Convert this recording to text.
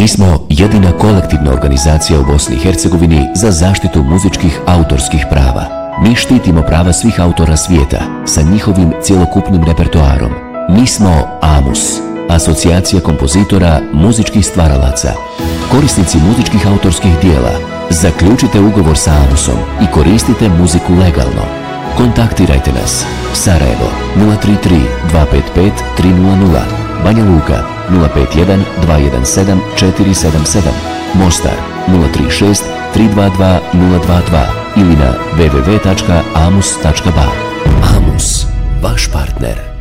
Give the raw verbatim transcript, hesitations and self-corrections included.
Mi smo jedina kolektivna organizacija u Bosni i Hercegovini za zaštitu muzičkih autorskih prava. Mi štitimo prava svih autora svijeta sa njihovim cjelokupnim repertoarom. Mi smo AMUS, Asocijacija kompozitora muzičkih stvaralaca. Korisnici muzičkih autorskih dijela, zaključite ugovor sa AMUSom i koristite muziku legalno. Kontaktirajte nas. Sarajevo nula tri tri dva pet pet tri nula nula, Banja Luka nula pet jedan dva jedan sedam četiri sedam sedam, Mostar nula tri šest tri dva dva nula dva dva ili na w w w tačka amus tačka ba. AMUS, vaš partner.